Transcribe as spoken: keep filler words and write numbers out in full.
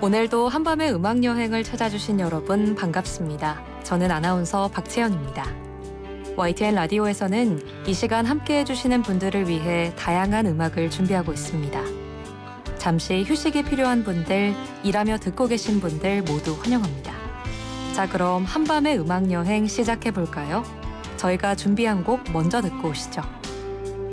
오늘도 한밤의 음악여행을 찾아주신 여러분 반갑습니다. 저는 아나운서 박채연입니다. 와이티엔 라디오에서는 이 시간 함께해 주시는 분들을 위해 다양한 음악을 준비하고 있습니다. 잠시 휴식이 필요한 분들, 일하며 듣고 계신 분들 모두 환영합니다. 자, 그럼 한밤의 음악여행 시작해 볼까요? 저희가 준비한 곡 먼저 듣고 오시죠.